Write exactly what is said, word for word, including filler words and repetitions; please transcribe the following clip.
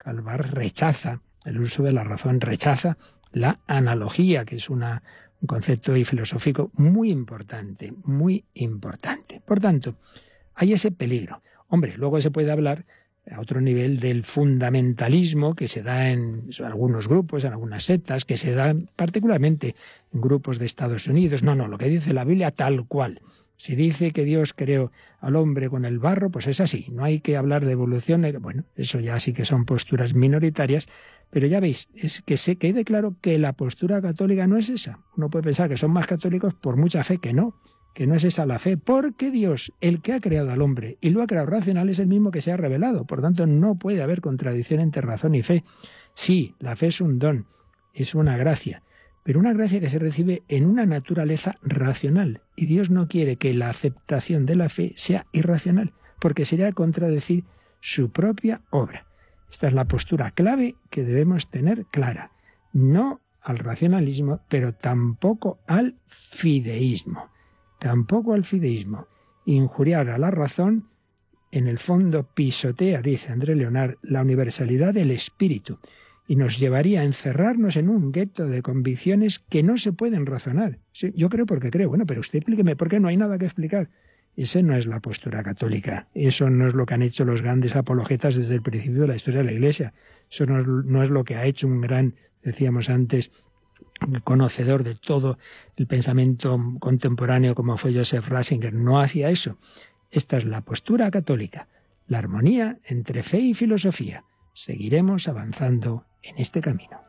Karl Barth rechaza el uso de la razón, rechaza la analogía, que es una, un concepto filosófico muy importante, muy importante. Por tanto, hay ese peligro. Hombre, luego se puede hablar a otro nivel del fundamentalismo que se da en algunos grupos, en algunas sectas, que se da particularmente en grupos de Estados Unidos. No, no, lo que dice la Biblia tal cual. Si dice que Dios creó al hombre con el barro, pues es así. No hay que hablar de evolución. Bueno, eso ya sí que son posturas minoritarias, pero ya veis, es que se quede claro que la postura católica no es esa. Uno puede pensar que son más católicos por mucha fe, que no, que no es esa la fe, porque Dios, el que ha creado al hombre y lo ha creado racional, es el mismo que se ha revelado. Por tanto, no puede haber contradicción entre razón y fe. Sí, la fe es un don, es una gracia, pero una gracia que se recibe en una naturaleza racional. Y Dios no quiere que la aceptación de la fe sea irracional, porque sería contradecir su propia obra. Esta es la postura clave que debemos tener clara. No al racionalismo, pero tampoco al fideísmo. Tampoco al fideísmo. Injuriar a la razón, en el fondo pisotea, dice André Leonard, la universalidad del espíritu y nos llevaría a encerrarnos en un gueto de convicciones que no se pueden razonar. Sí, yo creo porque creo. Bueno, pero usted explíqueme por qué no hay nada que explicar. Esa no es la postura católica. Eso no es lo que han hecho los grandes apologetas desde el principio de la historia de la Iglesia. Eso no es, no es lo que ha hecho un gran, decíamos antes, conocedor de todo el pensamiento contemporáneo como fue Joseph Ratzinger. No hacía eso. Esta es la postura católica, la armonía entre fe y filosofía. Seguiremos avanzando en este camino.